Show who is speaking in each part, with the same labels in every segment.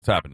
Speaker 1: What's happening?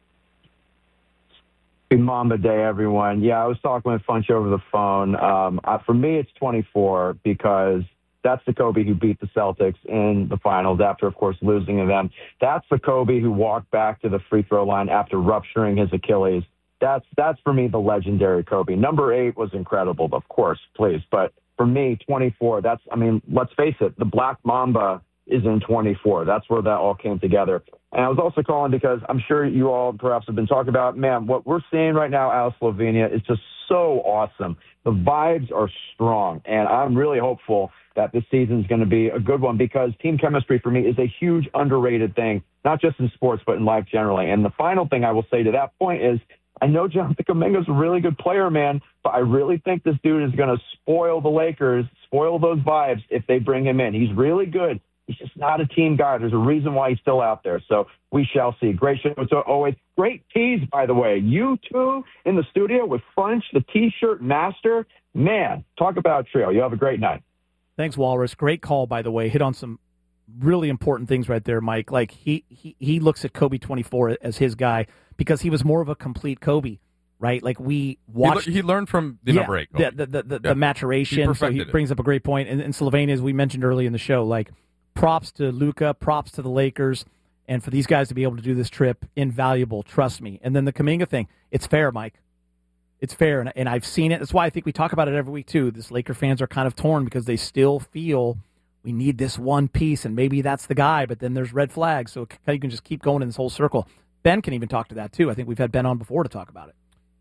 Speaker 2: Happy Mamba Day, everyone. Yeah, I was talking with Funch over the phone. For me, it's 24 because that's the Kobe who beat the Celtics in the finals after, of course, losing to them. That's the Kobe who walked back to the free throw line after rupturing his Achilles. That's for me, the legendary Kobe. Number 8 was incredible, of course, please. But for me, 24, let's face it, the Black Mamba is in 24. That's where that all came together. And I was also calling because I'm sure you all perhaps have been talking about, man, what we're seeing right now out of Slovenia is just so awesome. The vibes are strong, and I'm really hopeful that this season is going to be a good one because team chemistry for me is a huge underrated thing, not just in sports, but in life generally. And the final thing I will say to that point is I know Jonathan Kuminga's a really good player, man, but I really think this dude is going to spoil the Lakers, spoil those vibes if they bring him in. He's really good. He's just not a team guy. There's a reason why he's still out there. So we shall see. Great show. It's always great tease, by the way. You two in the studio with Funch, the T-shirt master. Man, talk about a trio. You have a great night.
Speaker 3: Thanks, Walrus. Great call, by the way. Hit on some really important things right there, Mike. Like he looks at Kobe 24 as his guy because he was more of a complete Kobe, right? Like we watched.
Speaker 1: He learned from the number 8 Kobe.
Speaker 3: The maturation. So he brings up a great point. And in Slovenia, as we mentioned early in the show, like props to Luka, props to the Lakers, and for these guys to be able to do this trip, invaluable. Trust me. And then the Kuminga thing, it's fair, Mike. It's fair, and I've seen it. That's why I think we talk about it every week, too. This Laker fans are kind of torn because they still feel we need this one piece, and maybe that's the guy, but then there's red flags, so you can just keep going in this whole circle. Ben can even talk to that, too. I think we've had Ben on before to talk about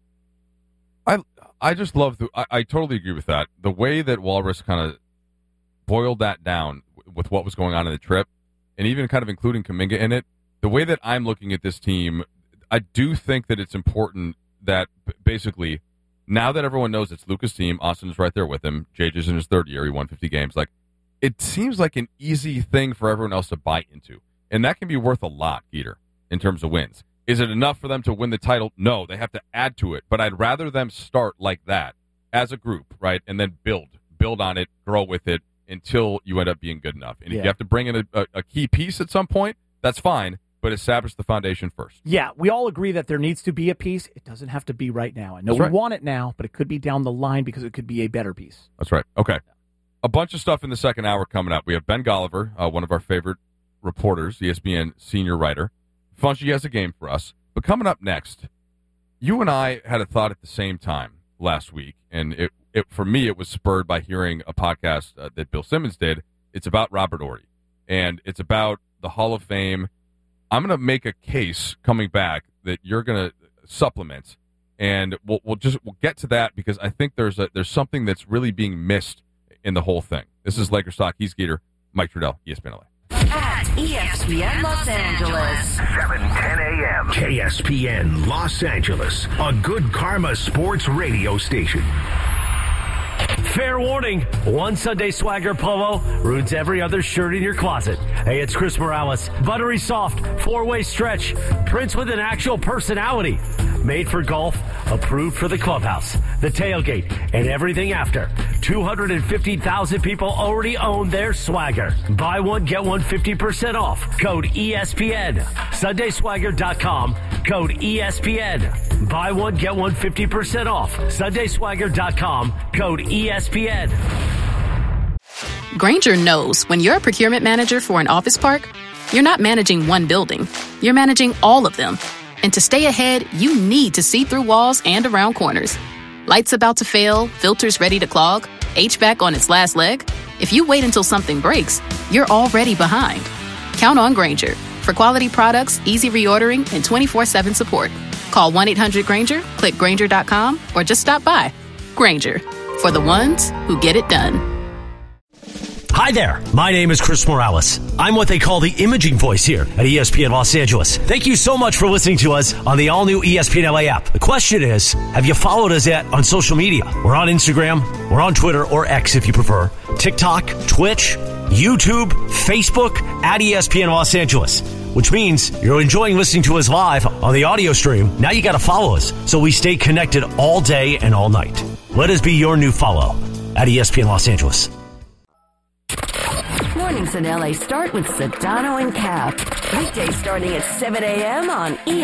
Speaker 3: it.
Speaker 1: I just love I totally agree with that. The way that Walrus kind of boiled that down with what was going on in the trip, and even kind of including Kuminga in it, the way that I'm looking at this team, I do think that it's important that basically, now that everyone knows it's Luka's team, Austin's right there with him, JJ's in his 3rd year, he won 50 games, like, it seems like an easy thing for everyone else to buy into. And that can be worth a lot, Geeter, in terms of wins. Is it enough for them to win the title? No, they have to add to it. But I'd rather them start like that as a group, right, and then build on it, grow with it until you end up being good enough. And if you have to bring in a key piece at some point, that's fine. But establish the foundation first.
Speaker 3: Yeah, we all agree that there needs to be a piece. It doesn't have to be right now. I know we want it now, but it could be down the line because it could be a better piece.
Speaker 1: That's right. Okay. A bunch of stuff in the second hour coming up. We have Ben Golliver, one of our favorite reporters, ESPN senior writer. Funchy has a game for us. But coming up next, you and I had a thought at the same time last week, and it for me, it was spurred by hearing a podcast that Bill Simmons did. It's about Robert Horry, and it's about the Hall of Fame. I'm going to make a case coming back that you're going to supplement, and we'll get to that because I think there's something that's really being missed in the whole thing. This is Lakers Talk. He's Geeter, Mike Trudell, ESPN LA.
Speaker 4: At ESPN Los Angeles,
Speaker 5: 7:10 a.m. KSPN Los Angeles, a good karma sports radio station.
Speaker 6: Fair warning, one Sunday Swagger polo ruins every other shirt in your closet. Hey, it's Chris Morales. Buttery soft, 4-way stretch, prints with an actual personality. Made for golf, approved for the clubhouse, the tailgate, and everything after. 250,000 people already own their Swagger. Buy one, get one 50% off. Code ESPN. SundaySwagger.com. Code ESPN. Buy one, get one 50% off. SundaySwagger.com. Code ESPN.
Speaker 7: Grainger knows when you're a procurement manager for an office park, you're not managing one building. You're managing all of them. And to stay ahead, you need to see through walls and around corners. Lights about to fail, filters ready to clog, HVAC on its last leg. If you wait until something breaks, you're already behind. Count on Grainger for quality products, easy reordering, and 24/7 support. Call 1-800-GRAINGER, click Grainger.com, or just stop by. Grainger, for the ones who get it done.
Speaker 6: Hi there, my name is Chris Morales. I'm what they call the imaging voice here at ESPN Los Angeles. Thank you so much for listening to us on the all-new ESPN LA app. The question is, have you followed us yet on social media? We're on Instagram, we're on Twitter, or X if you prefer, TikTok, Twitch, YouTube, Facebook, at ESPN Los Angeles. Which means you're enjoying listening to us live on the audio stream. Now you got to follow us so we stay connected all day and all night. Let us be your new follow at ESPN Los Angeles.
Speaker 4: Mornings in LA start with Sedano and Cap. Weekdays starting at 7 a.m. on